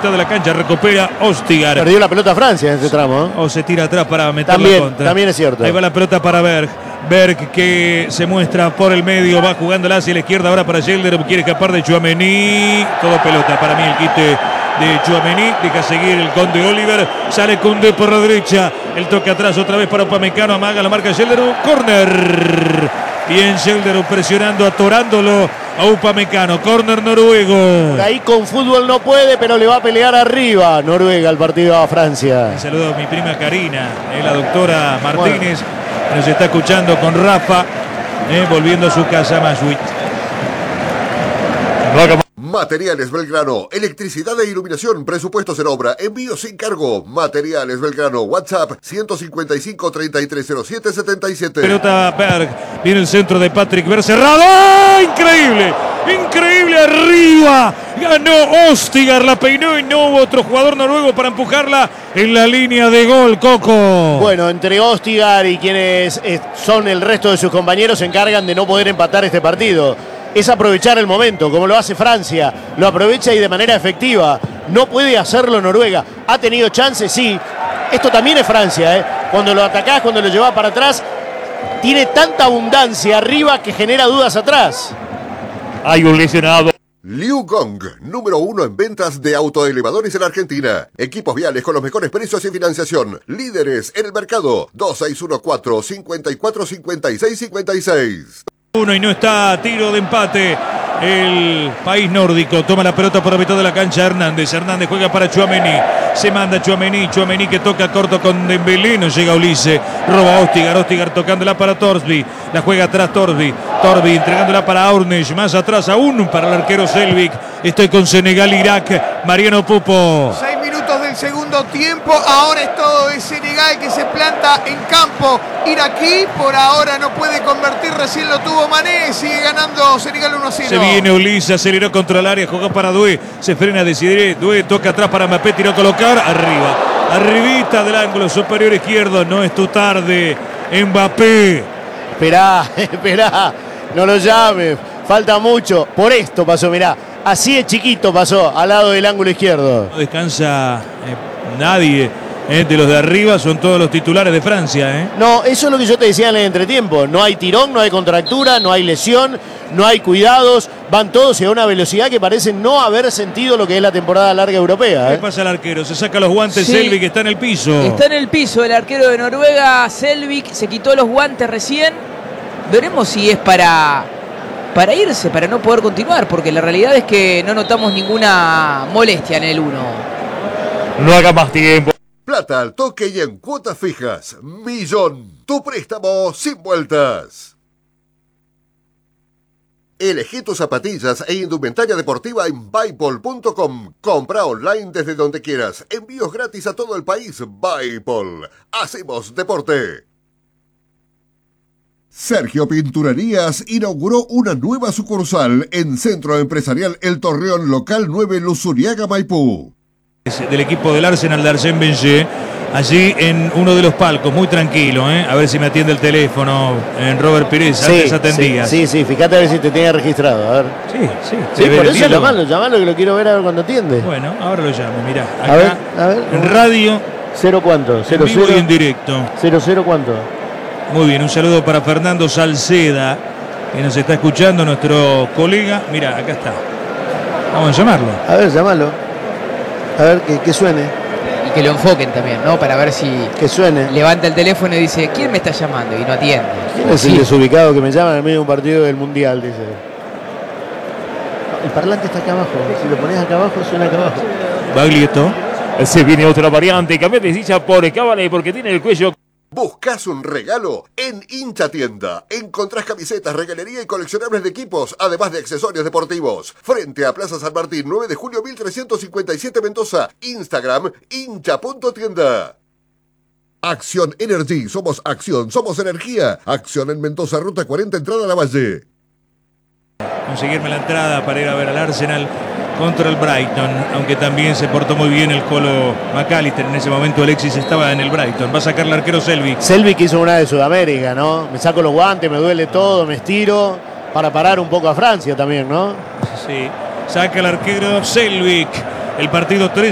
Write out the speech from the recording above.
mitad de la cancha, recupera Ostigar. Perdió la pelota Francia en ese tramo, ¿eh? O se tira atrás para meter También, la contra. también es cierto. Ahí va la pelota para Berg. Berg que se muestra por el medio, va jugándola hacia la izquierda ahora para Gelder, quiere escapar de Tchouaméni. Todo pelota para mí el quite de Tchouaméni, deja seguir el Conde Oliver, sale Koundé por la derecha, el toque atrás otra vez para Upamecano, amaga la marca Gelder, córner. Bien Gelder presionando, atorándolo a Upamecano, córner noruego. Ahí con fútbol no puede, pero le va a pelear arriba Noruega al partido a Francia. Un saludo a mi prima Karina, la doctora Martínez, que nos está escuchando con Rafa, volviendo a su casa Maswit. Materiales Belgrano, electricidad e iluminación, presupuestos en obra, envío sin cargo. Materiales Belgrano, WhatsApp 155 3307 77. Pelota Berg, viene el centro de Patrick Berg, cerrado, increíble, increíble arriba, ganó Ostigar, la peinó y no hubo otro jugador noruego para empujarla en la línea de gol, Coco. Bueno, entre Ostigar y quienes son el resto de sus compañeros se encargan de no poder empatar este partido. Es aprovechar el momento, como lo hace Francia, lo aprovecha y de manera efectiva. No puede hacerlo Noruega. ¿Ha tenido chances? Sí. Esto también es Francia, ¿eh? Cuando lo atacás, cuando lo llevás para atrás, tiene tanta abundancia arriba que genera dudas atrás. Hay un lesionado. Liu Gong, número 1 en ventas de autoelevadores en Argentina. Equipos viales con los mejores precios y financiación. Líderes en el mercado. 2614 54 56 56. Y no está a tiro de empate el país nórdico. Toma la pelota por la mitad de la cancha Hernández. Hernández juega para Tchouaméni. Se manda Tchouaméni. Tchouaméni que toca corto con Dembélé. No llega Ulises. Roba Ostigar. Ostigar tocándola para Torsby. La juega atrás Torsby. Torsby entregándola para Aurnes. Más atrás aún para el arquero Selvik. Estoy con Senegal-Irak. Mariano Pupo. 6 minutos del segundo tiempo. Ahora es todo de Senegal que se planta en campo iraquí. Por ahora no puede convertir. Recién lo tuvo Mané. Sigue ganando Senegal 1-0. Se viene Ulises. Aceleró contra el área. Jugó para Doué. Se frena Desiré. Doué toca atrás para Mbappé. Tiró a colocar. Arriba. Arribita del ángulo superior izquierdo. No es tu tarde. Mbappé. Esperá, esperá. No lo llames. Falta mucho. Por esto pasó, mirá. Así de chiquito pasó al lado del ángulo izquierdo. No descansa nadie de los de arriba, son todos los titulares de Francia. No, eso es lo que yo te decía en el entretiempo. No hay tirón, no hay contractura, no hay lesión, no hay cuidados. Van todos y a una velocidad que parece no haber sentido lo que es la temporada larga europea. ¿Qué pasa al arquero? Se saca los guantes, sí. Selvik está en el piso. Está en el piso el arquero de Noruega, Selvik. Se quitó los guantes recién. Veremos si es para irse, para no poder continuar, porque la realidad es que no notamos ninguna molestia en el 1. No haga más tiempo. Plata al toque y en cuotas fijas. Millón. Tu préstamo sin vueltas. Elegí tus zapatillas e indumentaria deportiva en Buypol.com. Compra online desde donde quieras. Envíos gratis a todo el país. Buypol. Hacemos deporte. Sergio Pinturerías inauguró una nueva sucursal en Centro Empresarial El Torreón, local 9, Luzuriaga, Maipú. Del equipo del Arsenal de Arsène Wenger, allí en uno de los palcos, muy tranquilo, a ver si me atiende el teléfono en Robert Pires, sí, antes atendías. Sí, fíjate a ver si te tiene registrado, a ver. Sí, por eso llamalo que lo quiero ver a ver cuando atiende. Bueno, ahora lo llamo, mirá, acá, a ver, en radio. ¿Cero cuánto? ¿Cero, en vivo y en directo. ¿0 cuánto? Muy bien, un saludo para Fernando Salceda, que nos está escuchando, nuestro colega. Mira, acá está. Vamos a llamarlo. A ver, llamalo. A ver, que suene. Y que lo enfoquen también, ¿no? Para ver si... Que suene. Levanta el teléfono y dice, ¿quién me está llamando? Y no atiende. ¿Quién es el desubicado que me llama en el medio de un partido del Mundial? Dice. El parlante está acá abajo. Si lo pones acá abajo, suena acá abajo. Baglietto. Se viene otra variante. Cambié de silla por Cábale porque tiene el cuello... ¿Buscas un regalo? En Hincha Tienda encontrás camisetas, regalería y coleccionables de equipos, además de accesorios deportivos. Frente a Plaza San Martín, 9 de julio 1357 Mendoza. Instagram, hincha.tienda. Acción Energy, somos acción, somos energía. Acción en Mendoza, ruta 40, entrada a la Valle. Conseguirme la entrada para ir a ver al Arsenal contra el Brighton, aunque también se portó muy bien el Colo McAllister. En ese momento Alexis estaba en el Brighton. Va a sacar el arquero Selvik. Selvik hizo una de Sudamérica, ¿no? Me saco los guantes, me duele todo, me estiro para parar un poco a Francia también, ¿no? Sí, saca el arquero Selvik. El partido 3.